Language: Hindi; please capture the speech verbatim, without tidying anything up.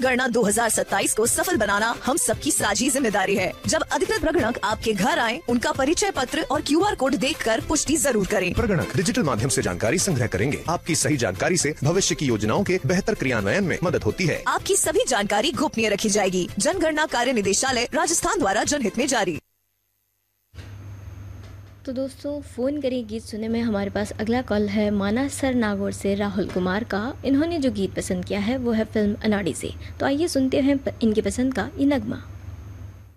जनगणना दो हजार सत्ताईस को सफल बनाना हम सबकी साझी जिम्मेदारी है। जब अधिकृत प्रगणक आपके घर आए, उनका परिचय पत्र और क्यू आर कोड देखकर पुष्टि जरूर करें। प्रगणक डिजिटल माध्यम से जानकारी संग्रह करेंगे। आपकी सही जानकारी से भविष्य की योजनाओं के बेहतर क्रियान्वयन में मदद होती है। आपकी सभी जानकारी गोपनीय रखी जाएगी। जनगणना कार्य निदेशालय राजस्थान द्वारा जनहित में जारी। तो दोस्तों, फ़ोन करें गीत सुने में हमारे पास अगला कॉल है मानासर नागौर से राहुल कुमार का। इन्होंने जो गीत पसंद किया है वो है फिल्म अनाड़ी से। तो आइए सुनते हैं इनकी पसंद का ये नगमा।